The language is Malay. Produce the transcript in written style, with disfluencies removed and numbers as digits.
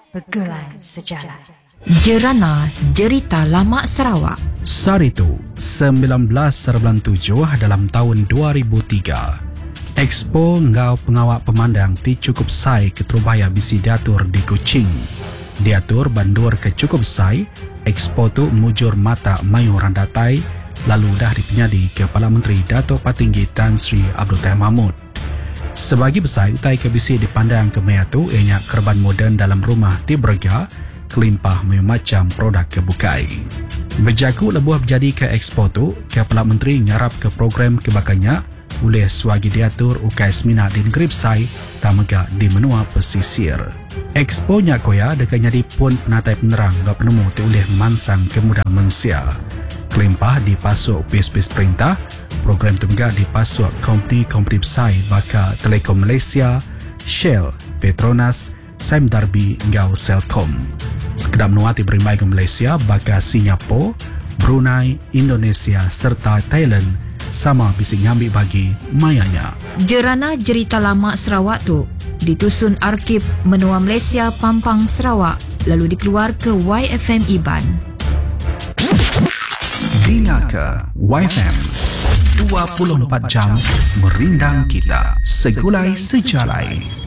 Pergulai Sejarah. Jerana Derita Lama Sarawak. Saritu 1997 dalam tahun 2003. Expo Ngau Pengawak Pemandang ti cukup sai ke Terubaya bisi diatur di Kuching. Diatur bandur ke cukup sai, Expo tu mujur mata mayu randatai, lalu dah dipenyadi Kepala Menteri Dato' Patinggi Tan Sri Abdul Tahir Mahmud. Sebagi besar utai ke bisi dipandang ke maya tu ianya kerban moden dalam rumah ti berga, kelimpah macam produk kebukai. Berjaku lebuh berjadi ke Expo tu, Kepala Menteri ngarap ke program kebakannya oleh suagi diatur ukai semina di negeri Besai tamega di menua pesisir. Expo nya koya dekanya di pun penatai penerang gak penemu ti oleh mansang kemudah mensia. Kelimpah dipasuk pis-pis perintah, program tu juga dipasuk kompeni-kompeni Besai baka Telekom Malaysia, Shell, Petronas, Sime Darby ngau Celcom. Sekedar menuati berimai ke Malaysia baka Singapura, Brunei, Indonesia serta Thailand sama bising ngambil bagi mayanya. Jerana Cerita Lama Sarawak tu ditusun Arkib Menua Malaysia Pampang Sarawak lalu dikeluar ke YFM Iban. Dengar ke YFM 24 jam merindang kita segulai sejalai.